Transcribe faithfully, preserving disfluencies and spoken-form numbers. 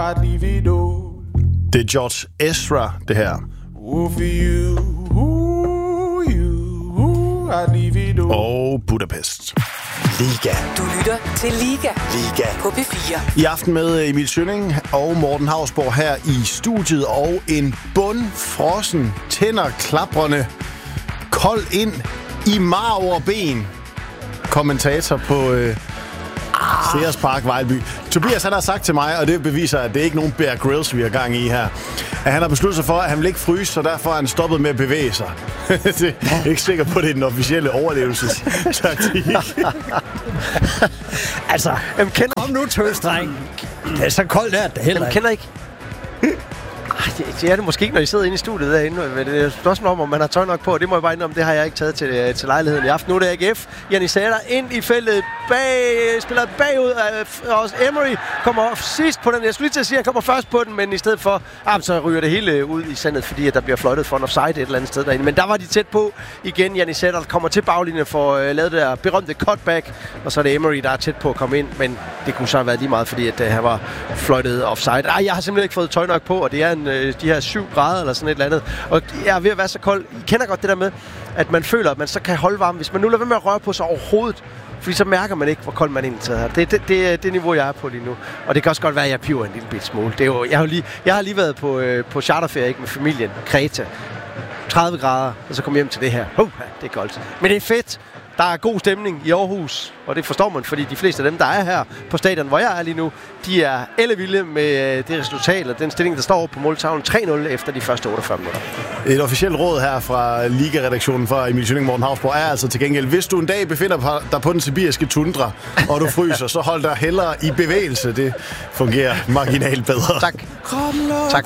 Det er George Ezra, det her. Og Budapest. Liga. Du lytter til Liga. Liga. På P fire. I aften med Emil Schønning og Morten Hausborg her i studiet. Og en bundfrossen, tænder klaprende, kold ind i marv og ben. Kommentator på øh, Sears Park, Vejlby. Tobias, han har sagt til mig, og det beviser, at det er ikke nogen Bear Grylls, vi har gang i her, at han har besluttet sig for, at han vil ikke fryse, så derfor har han stoppet med at bevæge sig. Det er ikke sikker på, at det er den officielle overlevelsestaktik. Altså, Jamen, kender... kom nu, tøsdreng. Det er så koldt der, det heller Jamen, ikke. kender ikke... Det, det er det måske ikke, når I sidder inde i studiet derinde. Det er et spørgsmål om, om man har tøj nok på. Det må jeg bare indrømme, det har jeg ikke taget til, til lejligheden i aften. Nu er det A G F. Janissader ind i feltet. Bag, spiller bagud. Og Emery kommer sidst på den. Jeg skulle lige til at sige, at han kommer først på den, men i stedet for... Ah, så ryger det hele ud i sandet, fordi at der bliver fløjtet for en offside et eller andet sted derinde. Men der var de tæt på igen. Janissader kommer til baglinjen for at uh, lave det der berømte cutback. Og så er det Emery, der er tæt på at komme ind. Men det kunne så have været lige meget, fordi at, uh, han var fløjtet offside. Ah, jeg har simpelthen ikke fået tøj nok på, og det er en... de her syv grader eller sådan et eller andet. Og jeg er ved at være så kold. I kender godt det der med, at man føler, at man så kan holde varme, hvis man nu lader være med at røre på sig overhovedet. Fordi så mærker man ikke, hvor kold man egentlig er. Det er det, det, det niveau, jeg er på lige nu. Og det kan også godt være, at jeg piver en lille bit smule. Det er jo, jeg, har lige, jeg har lige været på, øh, på charterferie ikke, med familien. Kreta. tredive grader, og så kommer hjem til det her. Uh, det er koldt. Men det er fedt. Der er god stemning i Aarhus, og det forstår man, fordi de fleste af dem, der er her på stadion, hvor jeg er lige nu, de er ellevilde med det resultat, og den stilling, der står på måltavlen tre nul efter de første otteogfyrre minutter. Et officielt råd her fra Liga-redaktionen fra Emil Schønning og Morten Hausborg er altså til gengæld, hvis du en dag befinder dig på den sibiriske tundra, og du fryser, så hold dig hellere i bevægelse. Det fungerer marginalt bedre. Tak. Tak.